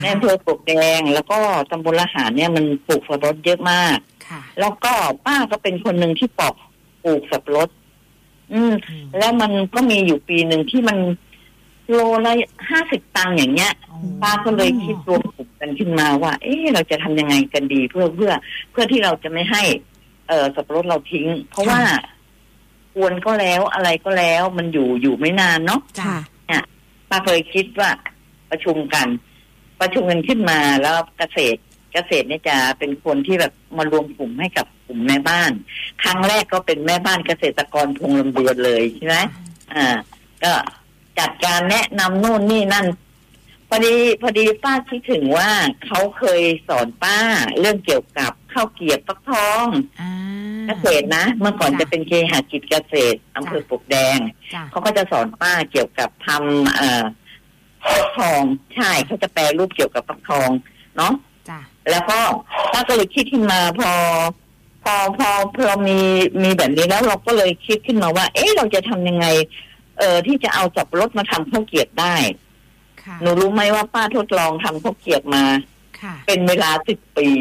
ในอำเภอปลวกแดงแล้วก็ตำบลละหารเนี่ยมันปลูกสับปะรดเยอะมากแล้วก็ป้าก็เป็นคนหนึ่งที่ปลูกสับปะรดแล้วมันก็มีอยู่ปีหนึ่งที่มันโลละ50 ตังค์อย่างเงี้ยป้าก็เลยคิดรวมกลุ่มกันขึ้นมาว่าเราจะทำยังไงกันดีเพื่อที่เราจะไม่ให้สับปะรดเราทิ้งเพราะว่าควนก็แล้วอะไรก็แล้วมันอยู่ไม่นานเนาะเนี่ยป้าเคยคิดว่าประชุมกันขึ้นมาแล้วเกษตรเนี่ยจะเป็นคนที่แบบมารวมกลุ่มให้กับกลุ่มแม่บ้านครั้งแรกก็เป็นแม่บ้านเกษตรกรพงลำเบือนเลยใช่ไหมก็จัดการแนะนำโน่นนี่นั่นพอดีป้าคิดถึงว่าเขาเคยสอนป้าเรื่องเกี่ยวกับข้าวเกรียบฟักทองเกษตรนะเมื่อก่อนจะเป็นเคหกิจเกษตรอำเภอปลวกแดงเขาก็จะสอนป้าเกี่ยวกับทำฟักทองใช่เขาจะแปลรูปเกี่ยวกับฟักทองเนาะแล้วก็ป้าก็เลยคิดขึ้นมาพอมีแบบนี้แล้วเราก็เลยคิดขึ้นมาว่าเราจะทำยังไงที่จะเอาสับปะรดมาทำข้าวเกรียบได้หนูรู้ไหมว่าป้าทดลองทำข้าวเกรียบมาเป็นเวลา10 ปี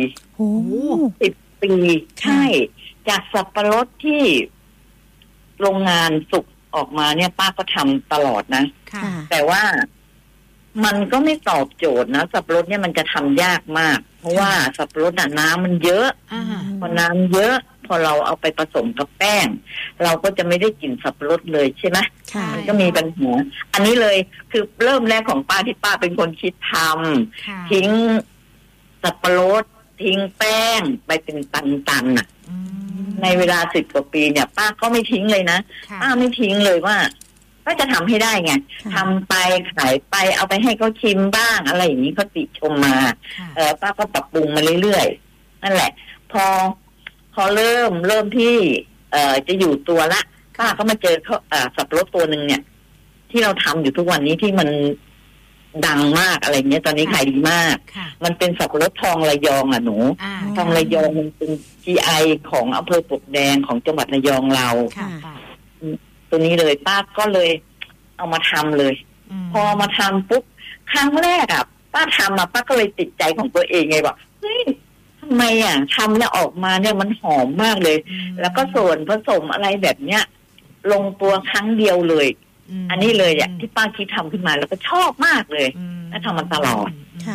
10 ปีใช่จากสับปะรดที่โรงงานสุกออกมาเนี่ยป้าก็ทำตลอดนะแต่ว่ามันก็ไม่ตอบโจทย์นะสับปะรดเนี่ยมันจะทำยากมากเพราะว่าสับปะรดน้ำมันเยอะพอน้ำเยอะพอเราเอาไปผสมกับแป้งเราก็จะไม่ได้กลิ่นสับปะรดเลยใช่ไหมมันก็มีปัญหาอันนี้เลยคือเริ่มแรกของป้าที่ป้าเป็นคนคิดทำทิ้งสับปะรดทิ้งแป้งไปเป็นตันๆน่ะในเวลา10 กว่าปีเนี่ยป้าก็ไม่ทิ้งเลยนะป้าไม่ทิ้งเลยว่าก็จะทำให้ได้ไงทำไปขายไปเอาไปให้เขาชิมบ้างอะไรอย่างนี้เขาติชมมาป้าก็ปรับปรุงมาเรื่อยๆนั่นแหละพอเริ่มที่จะอยู่ตัวละป้าก็มาเจอเขาสับปะรดตัวหนึ่งเนี่ยที่เราทำอยู่ทุกวันนี้ที่มันดังมากอะไรเงี้ยตอนนี้ขายดีมากมันเป็นสับปะรดทองระยองหนูทองระยองมันเป็น GI ของอำเภอปลวกแดงของจังหวัดระยองเราตัวนี้เลยป้าก็เลยเอามาทำเลยพอมาทำปุ๊บครั้งแรกป้าทำป้าก็เลยติดใจของตัวเองไงบอกเฮ้ยทำไมทำแล้วออกมาเนี่ยมันหอมมากเลยแล้วก็ส่วนผสมอะไรแบบเนี้ยลงตัวครั้งเดียวเลยอันนี้เลยที่ป้าคิดทำขึ้นมาแล้วก็ชอบมากเลยและทำมันตลอด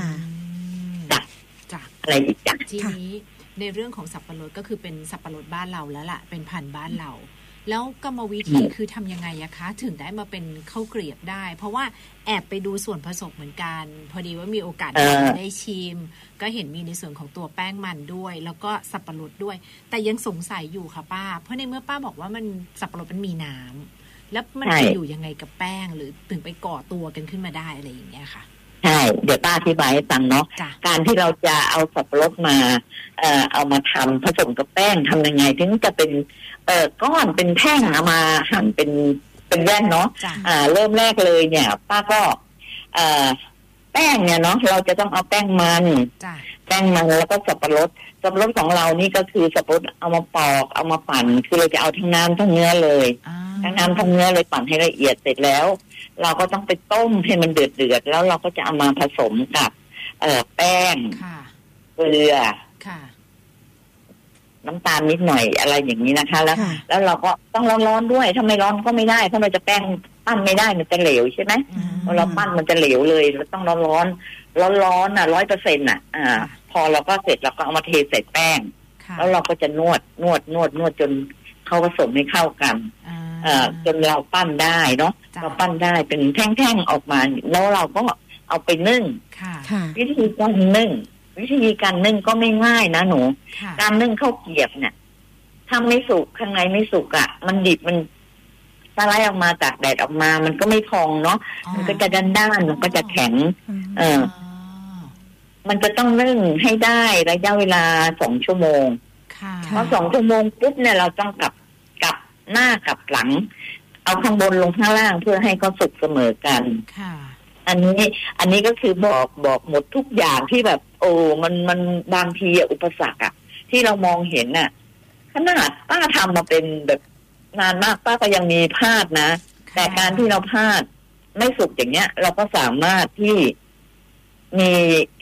จ้ะอะไรอีกจ้ะทีนี้ในเรื่องของสับปะรดก็คือเป็นสับปะรดบ้านเราแล้วล่ะเป็นพันธุ์บ้านเราแล้วกรรมวิธีคือทำยังไงคะถึงได้มาเป็นข้าวเกรียบได้เพราะว่าแอบไปดูส่วนผสมเหมือนกันพอดีว่ามีโอกาสได้ชิมก็เห็นมีในส่วนของตัวแป้งมันด้วยแล้วก็สับปะรดด้วยแต่ยังสงสัยอยู่ค่ะป้าเพราะในเมื่อป้าบอกว่ามันสับปะรดมันมีน้ำแล้วมันจะอยู่ยังไงกับแป้งหรือถึงไปก่อตัวกันขึ้นมาได้อะไรอย่างเงี้ยค่ะใช่เดี๋ยวป้าอธิบายให้ฟังเนาะการที่เราจะเอาสับปะรดมาเอามาทำผสมกับแป้งทำยังไงถึงจะเป็นก้อนเป็นแท่งเอามาหั่นเป็นแว่นเนาะเริ่มแรกเลยเนี่ยป้าก็แป้งเนี่ยเนาะเราจะต้องเอาแป้งมันแล้วก็สับปะรดของเรานี่ก็คือสับปะรดเอามาปอกเอามาปั่นคือเราจะเอาทั้งน้ำทั้งเนื้อเลยทั้งน้ำทั้งเนื้อเลยปั่นให้ละเอียดเสร็จแล้วเราก็ต้องไปต้มให้มันเดือดแล้วเราก็จะเอามาผสมกับแป้งเกลือน้ำตาลนิดหน่อยอะไรอย่างนี้นะคะแล้วเราก็ต้องร้อนๆด้วยถ้าไม่ร้อนก็ไม่ได้เพราะเราจะแป้งปั้นไม่ได้มันจะเหลวใช่ไหมพอเราปั้นมันจะเหลวเลยเราต้องร้อน100%พอเราก็เสร็จเราก็เอามาเทใส่แป้งแล้วเราก็จะนวดจนเขาผสมให้เข้ากันจนเราปั้นได้เนาะเราปั้นได้เป็นแท่งๆออกมาแล้วเราก็เอาไปนึ่งวิธีการนึ่งก็ไม่ง่ายนะหนูการนึ่งข้าวเกรียบเนี่ยถ้าไม่สุกข้างในไม่สุกมันดิบมันสไลด์ออกมาจากแดดออกมามันก็ไม่พองเนาะมันก็จะด้านมันก็จะแข็งมันจะต้องนึ่งให้ได้ระยะเวลา2 ชั่วโมงพอ2 ชั่วโมงปุ๊บเนี่ยเราต้องกลับหน้ากลับหลังเอาข้างบนลงข้างล่างเพื่อให้เขาสุกเสมอกันอันนี้ก็คือบอกหมดทุกอย่างที่แบบมันบางทีอุปสรรคที่เรามองเห็นขนาดป้าทำมาเป็นแบบนานมากป้าก็ยังมีพลาดนะแต่การที่เราพลาดไม่สุกอย่างเงี้ยเราก็สามารถที่มี